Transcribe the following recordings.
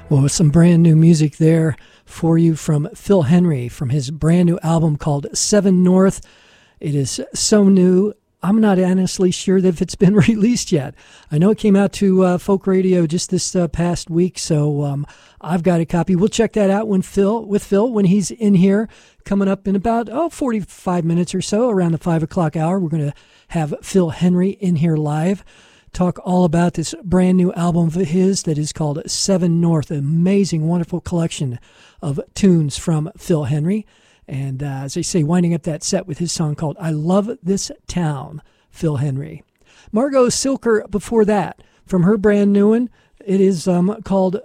Well, some brand new music there for you from Phil Henry from his brand new album called Seven North. It is so new. I'm not honestly sure that if it's been released yet. I know it came out to folk radio just this past week, so I've got a copy. We'll check that out when Phil when he's in here coming up in about 45 minutes or so around the 5 o'clock hour. We're going to have Phil Henry in here live. Talk all about this brand new album of his that is called Seven North, an amazing, wonderful collection of tunes from Phil Henry. And as I say, winding up that set with his song called I Love This Town, Phil Henry. Margot Silker before that, from her brand new one, it is called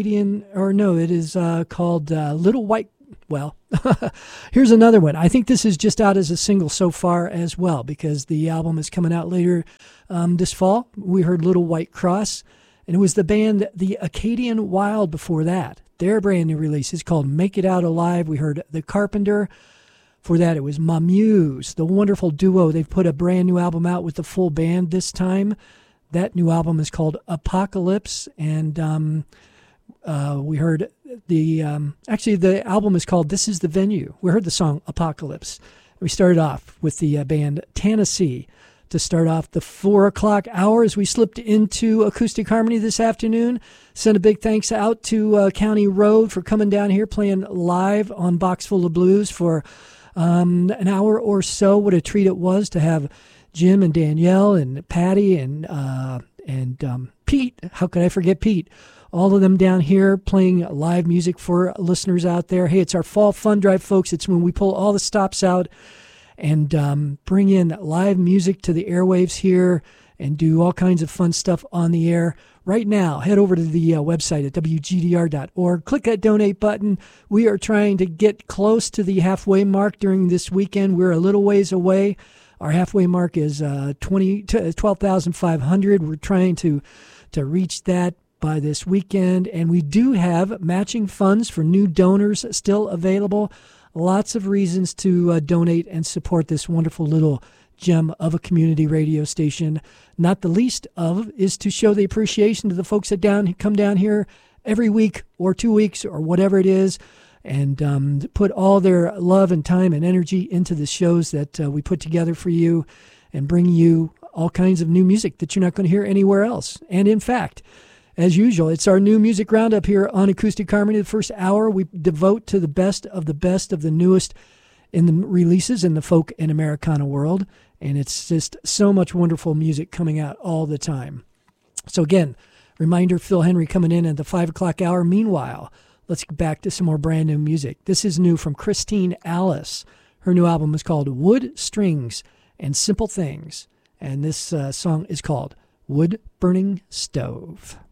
called Little White. Well, here's another one. I think this is just out as a single so far as well, because the album is coming out later this fall. We heard Little White Cross, and it was the band The Acadian Wild before that. Their brand new release is called Make It Out Alive. We heard The Carpenter. For that, it was Mamuse, the wonderful duo. They've put a brand new album out with the full band this time. That new album is called Apocalypse, and we heard the album is called This Is the Venue. We heard the song Apocalypse. We started off with the band Tennessee to start off the 4 o'clock hour as we slipped into Acoustic Harmony this afternoon. Send a big thanks out to County Road for coming down here, playing live on Box Full of Blues for an hour or so. What a treat it was to have Jim and Danielle and Patty and Pete. How could I forget Pete? All of them down here playing live music for listeners out there. Hey, it's our fall fun drive, folks. It's when we pull all the stops out and bring in live music to the airwaves here and do all kinds of fun stuff on the air. Right now, head over to the website at wgdr.org. Click that donate button. We are trying to get close to the halfway mark during this weekend. We're a little ways away. Our halfway mark is 12,500. We're trying to reach that by this weekend, and we do have matching funds for new donors still available. Lots of reasons to donate and support this wonderful little gem of a community radio station. Not the least of is to show the appreciation to the folks that come down here every week or 2 weeks or whatever it is, and put all their love and time and energy into the shows that we put together for you and bring you all kinds of new music that you're not going to hear anywhere else. And in fact, as usual, it's our new music roundup here on Acoustic Harmony. The first hour we devote to the best of the newest in the releases in the folk and Americana world. And it's just so much wonderful music coming out all the time. So again, reminder, Phil Henry coming in at the 5 o'clock hour. Meanwhile, let's get back to some more brand new music. This is new from Christine Alice. Her new album is called Wood, Strings, and Simple Things. And this song is called Wood Burning Stove.